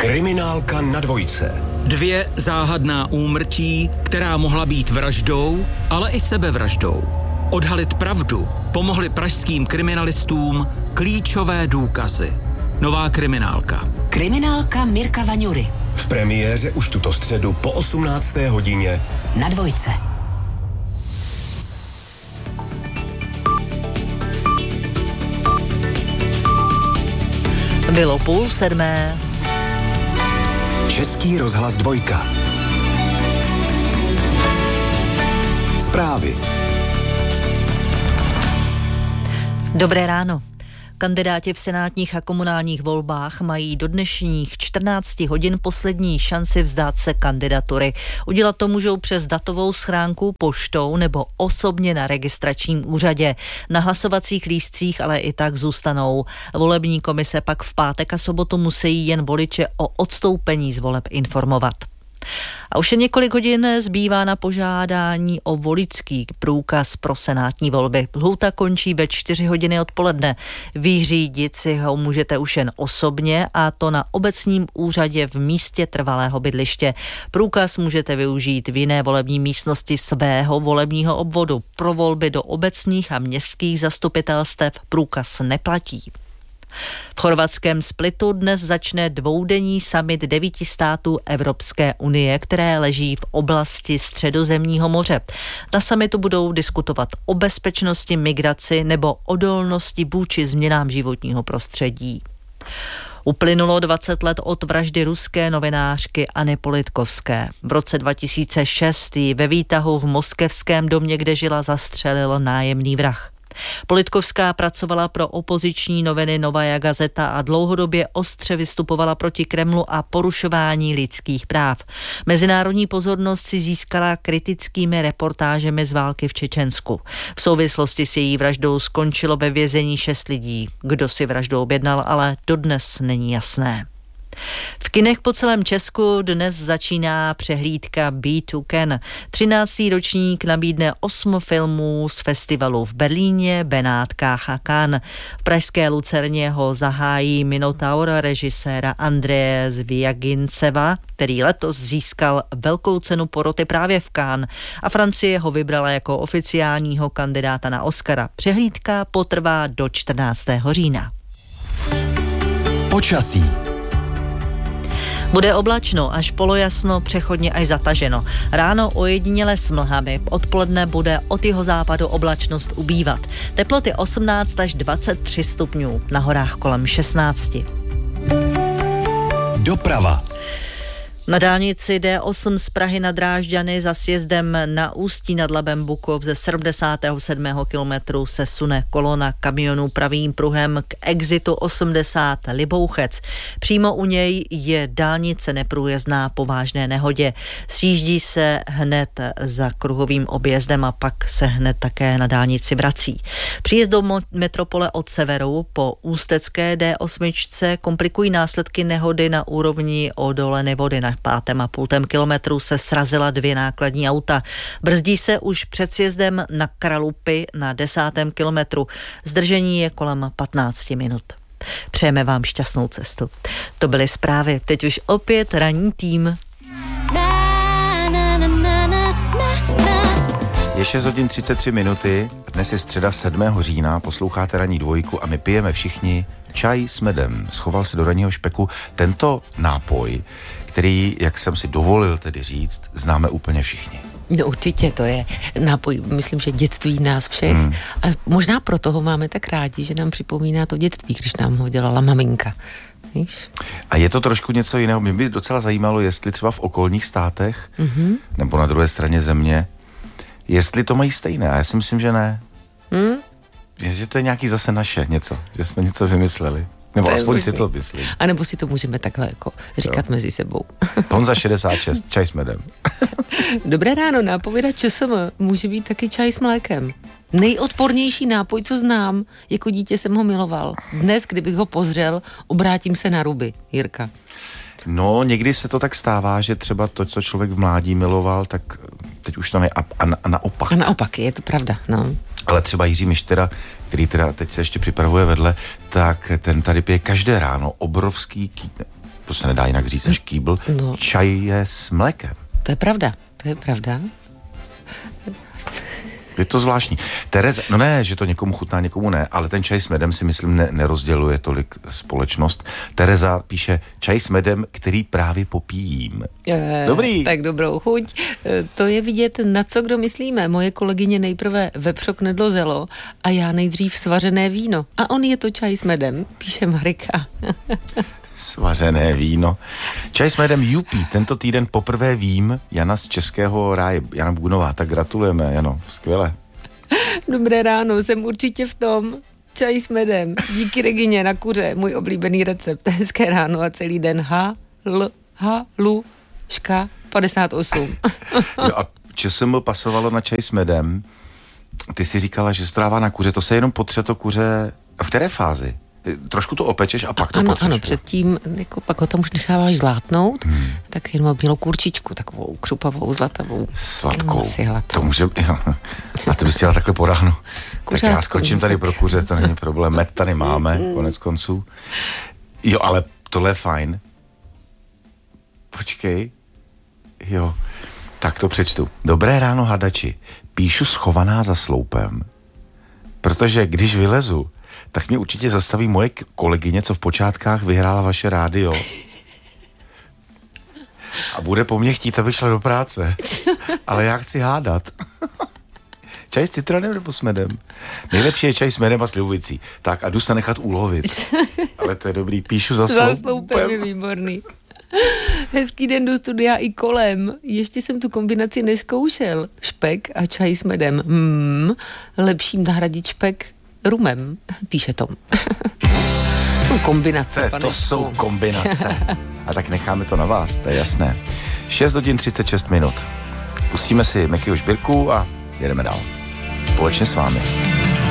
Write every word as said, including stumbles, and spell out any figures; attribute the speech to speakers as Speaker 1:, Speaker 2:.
Speaker 1: Kriminálka na dvojce.
Speaker 2: Dvě záhadná úmrtí, která mohla být vraždou, ale i sebevraždou. Odhalit pravdu pomohly pražským kriminalistům klíčové důkazy. Nová kriminálka.
Speaker 3: Kriminálka Mirka Vaňury.
Speaker 1: V premiéře už tuto středu po osmnácté hodině
Speaker 3: na dvojce.
Speaker 4: Bylo půl sedmé.
Speaker 1: Český rozhlas dvojka. Zprávy.
Speaker 4: Dobré ráno. Kandidáti v senátních a komunálních volbách mají do dnešních čtrnácti hodin poslední šanci vzdát se kandidatury. Udělat to můžou přes datovou schránku, poštou nebo osobně na registračním úřadě. Na hlasovacích lístcích ale i tak zůstanou. Volební komise pak v pátek a sobotu musí jen voliče o odstoupení z voleb informovat. A už je několik hodin zbývá na požádání o voličský průkaz pro senátní volby. Lhůta končí ve čtyři hodiny odpoledne. Vyřídit si ho můžete už jen osobně, a to na obecním úřadě v místě trvalého bydliště. Průkaz můžete využít v jiné volební místnosti svého volebního obvodu. Pro volby do obecních a městských zastupitelstev průkaz neplatí. V chorvatském Splitu dnes začne dvoudenní summit devíti států Evropské unie, které leží v oblasti Středozemního moře. Na summitu budou diskutovat o bezpečnosti, migraci nebo odolnosti vůči změnám životního prostředí. Uplynulo dvacet let od vraždy ruské novinářky Anny Politkovské. V roce dva tisíce šest ji ve výtahu v moskevském domě, kde žila, zastřelil nájemný vrah. Politkovská pracovala pro opoziční noviny Novaja Gazeta a dlouhodobě ostře vystupovala proti Kremlu a porušování lidských práv. Mezinárodní pozornost si získala kritickými reportážemi z války v Čečensku. V souvislosti s její vraždou skončilo ve vězení šest lidí. Kdo si vraždu objednal, ale dodnes není jasné. V kinech po celém Česku dnes začíná přehlídka Be to Ken. třináctý ročník nabídne osm filmů z festivalu v Berlíně, Benátkách a Cannes. V pražské Lucerně ho zahájí Minotaur režiséra Andreje Zviaginceva, který letos získal velkou cenu poroty právě v Cannes, a Francie ho vybrala jako oficiálního kandidáta na Oscara. Přehlídka potrvá do čtrnáctého října.
Speaker 1: Počasí.
Speaker 4: Bude oblačno až polojasno, přechodně až zataženo. Ráno ojediněle s mlhami, odpoledne bude od jihozápadu oblačnost ubývat. Teploty osmnáct až dvacet tři stupňů, na horách kolem šestnáct.
Speaker 1: Doprava.
Speaker 4: Na dálnici D osm z Prahy na Drážďany za sjezdem na Ústí nad Labem Bukov ze sedmdesátého sedmého kilometru se sune kolona kamionů pravým pruhem k exitu osmdesát Libouchec. Přímo u něj je dálnice neprůjezdná po vážné nehodě. Sjíždí se hned za kruhovým objezdem a pak se hned také na dálnici vrací. Příjezd do metropole od severu po ústecké D osm komplikují následky nehody na úrovni Odoleny vody. Na pátém a půltém kilometru se srazila dvě nákladní auta. Brzdí se už před sjezdem na Kralupy na desátém kilometru. Zdržení je kolem patnáct minut. Přejeme vám šťastnou cestu. To byly zprávy. Teď už opět ranní tým.
Speaker 5: Je šest hodin třicet tři minuty, dnes je středa sedmého října, posloucháte ranní dvojku a my pijeme všichni čaj s medem. Schoval se do ranního špeku tento nápoj, který, jak jsem si dovolil tedy říct, známe úplně všichni.
Speaker 6: No určitě, to je nápoj, myslím, že dětství nás všech. Hmm. A možná proto ho máme tak rádi, že nám připomíná to dětství, když nám ho dělala maminka. Víš?
Speaker 5: A je to trošku něco jiného. Mě by docela zajímalo, jestli třeba v okolních státech, mm-hmm. nebo na druhé straně země, jestli to mají stejné. A já si myslím, že ne. Hmm? Že to je nějaký zase naše něco, že jsme něco vymysleli. Nebo to aspoň si to myslím.
Speaker 6: A nebo si to můžeme takhle jako říkat jo. Mezi sebou.
Speaker 5: Honza šedesát šest, čaj s medem.
Speaker 6: Dobré ráno, nápověda ČSM může být taky čaj s mlékem. Nejodpornější nápoj, co znám, jako dítě jsem ho miloval. Dnes, kdybych ho pozřel, obrátím se na ruby. Jirka.
Speaker 5: No, někdy se to tak stává, že třeba to, co člověk v mládí miloval, tak teď už to ne a, a, a naopak.
Speaker 6: A naopak, je to pravda, no.
Speaker 5: Ale třeba Jiří Mištera, který teda teď se ještě připravuje vedle, tak ten tady pije každé ráno obrovský ký... to se nedá jinak říct než kýbl, no. Čaj je s mlékem.
Speaker 6: To je pravda, to je pravda.
Speaker 5: Je to zvláštní. Tereza, no ne, že to někomu chutná, někomu ne, ale ten čaj s medem si myslím ne, nerozděluje tolik společnost. Tereza píše, čaj s medem, který právě popíjím.
Speaker 6: E,
Speaker 5: Dobrý.
Speaker 6: Tak dobrou chuť. E, to je vidět, na co kdo myslíme. Moje kolegyně nejprve vepřok nedlozelo a já nejdřív svařené víno. A on je to čaj s medem, píše Marika.
Speaker 5: Svařené víno. Čaj s medem Jupí. Tento týden poprvé vím. Jana z Českého ráje. Jana Bůnová, tak gratulujeme, Jano. Skvěle.
Speaker 6: Dobré ráno, jsem určitě v tom. Čaj s medem. Díky Regině na kuře. Můj oblíbený recept. Hezké ráno a celý den. H, L, H, Lu, ška, padesát osm.
Speaker 5: Jo, a ČSM pasovalo na čaj s medem. Ty si říkala, že se to dává na kuře. To se jenom potře to kuře. V které fázi? Trošku to opečeš a pak a, to
Speaker 6: ano,
Speaker 5: potřeš.
Speaker 6: Ano, předtím, jako pak ho tam už necháváš zlátnout, hmm. tak jenom mělo kurčičku, takovou křupavou, zlatavou.
Speaker 5: Sladkou. To může, jo. A ty bys chtěla takhle po ránu. Tak já skočím tady pro kuře, to není problém. Med tady máme, konec konců. Jo, ale tohle je fajn. Počkej. Jo, tak to přečtu. Dobré ráno, hadači. Píšu schovaná za sloupem, protože když vylezu, tak mě určitě zastaví moje kolegyně, co v počátkách vyhrála vaše rádio. A bude po mně chtít, abych šla do práce. Ale já chci hádat. Čaj s citronem nebo s medem? Nejlepší je čaj s medem a slivovicí. Tak a jdu se nechat ulovit. Ale to je dobrý, píšu za sloupem.
Speaker 6: Za sloupem je výborný. Hezký den do studia i kolem. Ještě jsem tu kombinaci neskoušel. Špek a čaj s medem. Hmm, lepším nahradit špek rumem, píše Tom. Jsou kombinace,
Speaker 5: pane. To jsou kombinace. A tak necháme to na vás, to je jasné. šest hodin třicet šest minut. Pustíme si Mekyho Žbírku a jedeme dál. Společně s vámi.